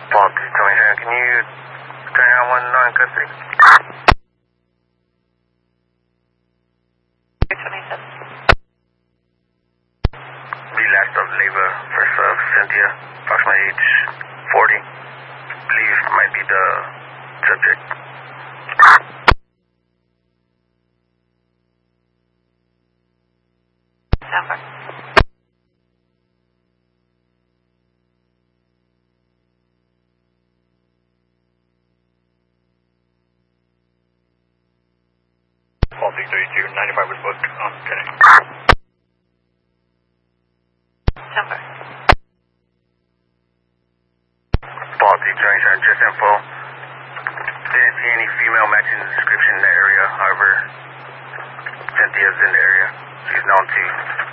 Paul 327, can you turn out 19 custody? 327. The last of Leva, first of Cynthia, approximately age 40. Believe might be the subject. Number. Paul 332, 95 was booked on today. Number. Paul 327, just info. Didn't see any female matching the description in the area. However, Cynthia's in the area. She's known to